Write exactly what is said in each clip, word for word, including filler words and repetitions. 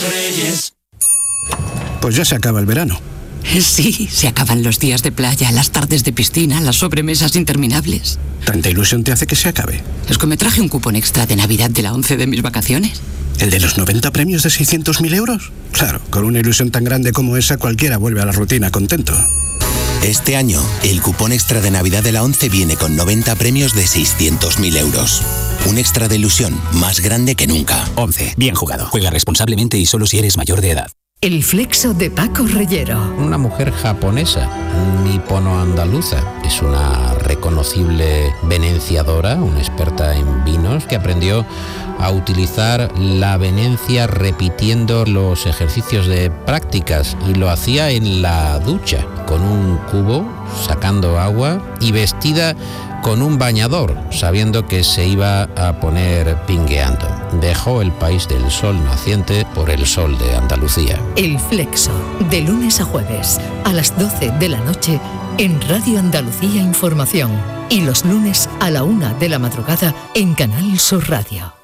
Reyes. Pues ya se acaba el verano. Sí, se acaban los días de playa, las tardes de piscina, las sobremesas interminables. ¿Tanta ilusión te hace que se acabe? Es que me traje un cupón extra de Navidad de la once de mis vacaciones. ¿El de los noventa premios de seiscientos mil euros? Claro, con una ilusión tan grande como esa, cualquiera vuelve a la rutina contento. Este año, el cupón extra de Navidad de la once viene con noventa premios de seiscientos mil euros. Un extra de ilusión más grande que nunca. once. Bien jugado. Juega responsablemente y solo si eres mayor de edad. El flexo de Paco Reyero. Una mujer japonesa, nipono-andaluza. Es una reconocible venenciadora, una experta en vinos, que aprendió a utilizar la venencia repitiendo los ejercicios de prácticas, y lo hacía en la ducha, con un cubo, sacando agua, y vestida con un bañador, sabiendo que se iba a poner pingueando. Dejó el país del sol naciente por el sol de Andalucía. El flexo, de lunes a jueves, a las doce de la noche, en Radio Andalucía Información. Y los lunes a la una de la madrugada, en Canal Sur Radio.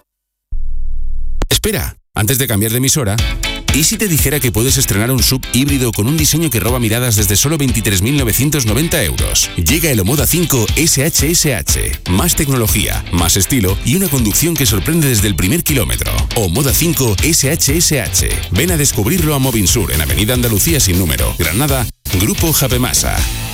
Espera, antes de cambiar de emisora, ¿y si te dijera que puedes estrenar un sub híbrido con un diseño que roba miradas desde solo veintitrés mil novecientos noventa euros? Llega el Omoda cinco S H S H. Más tecnología, más estilo y una conducción que sorprende desde el primer kilómetro. Omoda cinco S H S H. Ven a descubrirlo a Movinsur, en Avenida Andalucía sin número, Granada, Grupo Japemasa.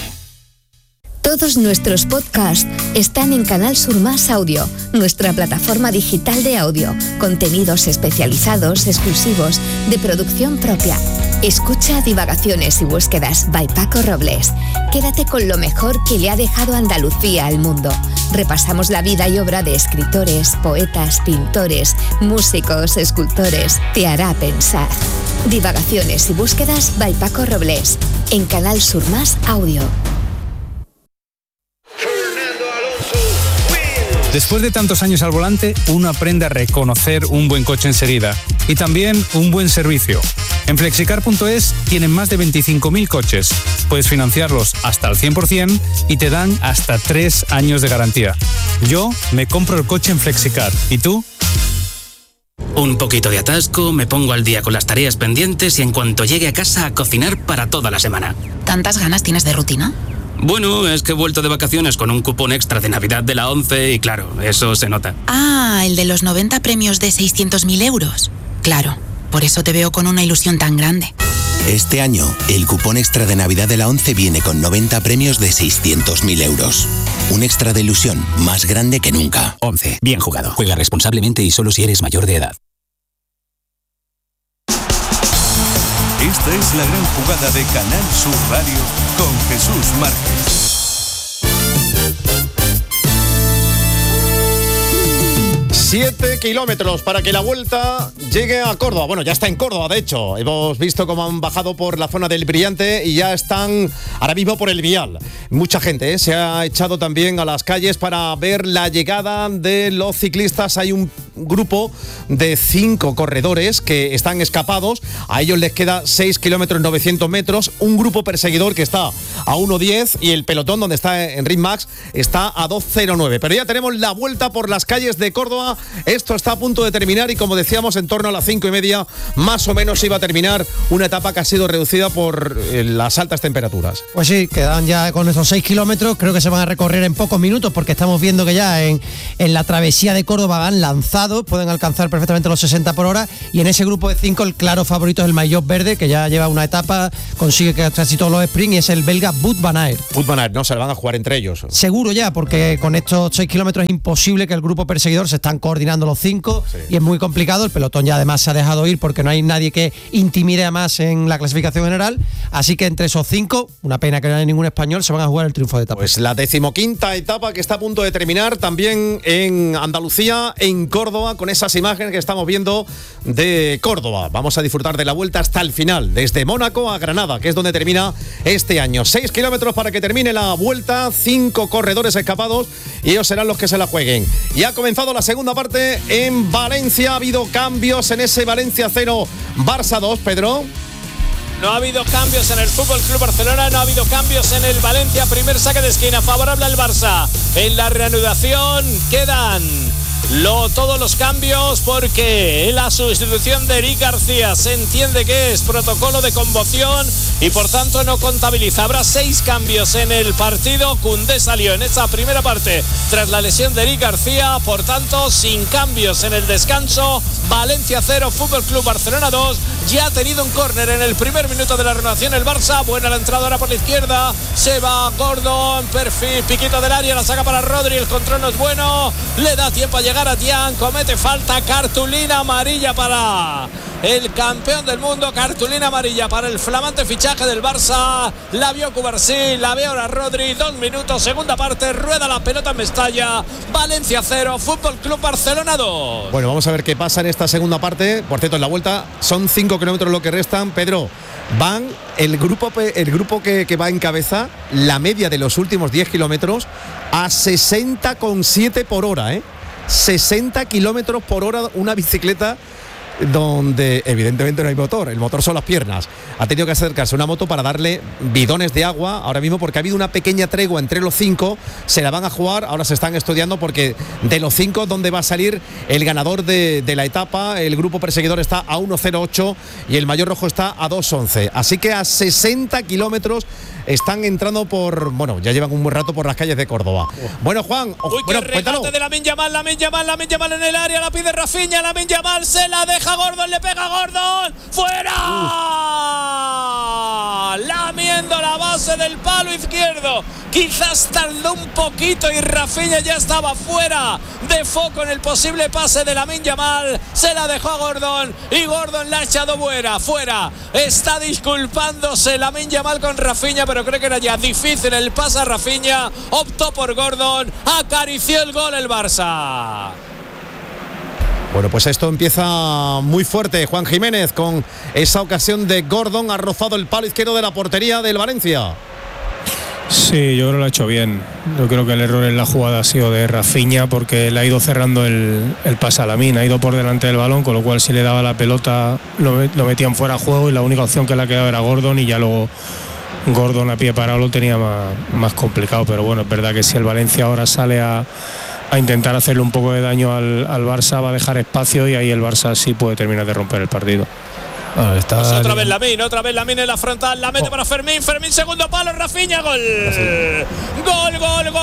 Todos nuestros podcasts están en Canal Sur Más Audio, nuestra plataforma digital de audio, contenidos especializados, exclusivos, de producción propia. Escucha Divagaciones y Búsquedas by Paco Robles. Quédate con lo mejor que le ha dejado Andalucía al mundo. Repasamos la vida y obra de escritores, poetas, pintores, músicos, escultores. Te hará pensar. Divagaciones y Búsquedas by Paco Robles, en Canal Sur Más Audio. Después de tantos años al volante, uno aprende a reconocer un buen coche enseguida y también un buen servicio. En flexicar punto es tienen más de veinticinco mil coches. Puedes financiarlos hasta el cien por ciento y te dan hasta tres años de garantía. Yo me compro el coche en Flexicar. ¿Y tú? Un poquito de atasco, me pongo al día con las tareas pendientes y en cuanto llegue a casa a cocinar para toda la semana. ¿Tantas ganas tienes de rutina? Bueno, es que he vuelto de vacaciones con un cupón extra de Navidad de la once y claro, eso se nota. Ah, el de los noventa premios de seiscientos mil euros. Claro, por eso te veo con una ilusión tan grande. Este año, el cupón extra de Navidad de la once viene con noventa premios de seiscientos mil euros. Un extra de ilusión más grande que nunca. once. Bien jugado. Juega responsablemente y solo si eres mayor de edad. Esta es la gran jugada de Canal Sur Radio con Jesús Márquez. Siete kilómetros para que la Vuelta llegue a Córdoba. Bueno, ya está en Córdoba, de hecho. Hemos visto cómo han bajado por la zona del Brillante y ya están ahora mismo por el Vial. Mucha gente ¿eh? se ha echado también a las calles para ver la llegada de los ciclistas. Hay un grupo de cinco corredores que están escapados. A ellos les queda seis kilómetros novecientos metros. Un grupo perseguidor que está a uno diez y el pelotón donde está Enric Max está a dos cero nueve. Pero ya tenemos la Vuelta por las calles de Córdoba. Esto está a punto de terminar y como decíamos, en torno a las cinco y media más o menos iba a terminar una etapa que ha sido reducida por eh, las altas temperaturas. Pues sí, quedan ya con esos seis kilómetros, creo que se van a recorrer en pocos minutos porque estamos viendo que ya en, en la travesía de Córdoba han lanzado, pueden alcanzar perfectamente los sesenta por hora y en ese grupo de cinco el claro favorito es el Maillot Verde, que ya lleva una etapa, consigue casi todos los sprints y es el belga Wout van Aert. Wout van Aert, no, se la van a jugar entre ellos. Seguro ya, porque con estos seis kilómetros es imposible que el grupo perseguidor se están coordinando los cinco sí. y es muy complicado. El pelotón ya además se ha dejado ir porque no hay nadie que intimide a más en la clasificación general, así que entre esos cinco, una pena que no hay ningún español, se van a jugar el triunfo de etapa. Pues la decimoquinta etapa que está a punto de terminar también en Andalucía, en Córdoba, con esas imágenes que estamos viendo de Córdoba. Vamos a disfrutar de la Vuelta hasta el final, desde Mónaco a Granada, que es donde termina este año. Seis kilómetros para que termine la Vuelta, cinco corredores escapados y ellos serán los que se la jueguen. Y ha comenzado la segunda parte en Valencia. Ha habido cambios en ese Valencia cero, Barça dos, Pedro. No ha habido cambios en el F C Barcelona, no ha habido cambios en el Valencia. Primer saque de esquina favorable al Barça. En la reanudación quedan lo, todos los cambios porque la sustitución de Eric García se entiende que es protocolo de conmoción y por tanto no contabiliza. Habrá seis cambios en el partido. Koundé salió en esa primera parte tras la lesión de Eric García, por tanto sin cambios en el descanso. Valencia cero, Fútbol Club Barcelona dos. Ya ha tenido un córner en el primer minuto de la renovación el Barça. Buena la entrada ahora por la izquierda. Se va Gordon, perfil, piquito del área, la saca para Rodri. El control no es bueno. Le da tiempo a llegar a Tian. Comete falta. Cartulina amarilla para el campeón del mundo. Cartulina amarilla para el flamante fichaje del Barça. La vio Cubarsí, la ve ahora Rodri. Dos minutos, segunda parte. Rueda la pelota en Mestalla. Valencia cero, Fútbol Club Barcelona dos. Bueno, vamos a ver qué pasa en esta segunda parte. Por cierto, en la vuelta son cinco kilómetros lo que restan. Pedro, van el grupo, el grupo que, que va en cabeza, la media de los últimos diez kilómetros a sesenta coma siete por hora, ¿eh? sesenta kilómetros por hora una bicicleta donde evidentemente no hay motor, el motor son las piernas. Ha tenido que acercarse una moto para darle bidones de agua ahora mismo porque ha habido una pequeña tregua entre los cinco, se la van a jugar, ahora se están estudiando porque de los cinco donde va a salir el ganador de, de la etapa. El grupo perseguidor está a uno cero ocho y el mayor rojo está a dos once, así que a sesenta kilómetros están entrando por, bueno, ya llevan un buen rato por las calles de Córdoba. Bueno, Juan, Uy, bueno, qué cuéntalo. regate de Lamine Yamal, Lamine Yamal, Lamine Yamal en el área, la pide Rafinha, Lamine Yamal se la deja Gordon, le pega Gordon, fuera. Uh. Lamiendo la base del palo izquierdo. Quizás tardó un poquito y Rafinha ya estaba fuera de foco en el posible pase de Lamine Yamal. Se la dejó a Gordon y Gordon la ha echado fuera, fuera. Está disculpándose Lamine Yamal con Rafinha, pero creo que era ya difícil el pase a Rafinha. Optó por Gordon, acarició el gol el Barça. Bueno, pues esto empieza muy fuerte. Juan Jiménez con esa ocasión de Gordon, ha rozado el palo izquierdo de la portería del Valencia. Sí, yo creo que lo ha hecho bien. Yo creo que el error en la jugada ha sido de Rafinha porque le ha ido cerrando el, el pase a Lamine, ha ido por delante del balón, con lo cual si le daba la pelota lo, lo metían fuera de juego y la única opción que le ha quedado era Gordon y ya luego Gordon a pie parado lo tenía más, más complicado. Pero bueno, es verdad que si el Valencia ahora sale a, a intentar hacerle un poco de daño al, al Barça, va a dejar espacio y ahí el Barça sí puede terminar de romper el partido. Ah, está pues otra vez Lamine, otra vez Lamine en la frontal, la mete oh. para Fermín, Fermín segundo palo, Rafinha, gol. Gol, gol, gol.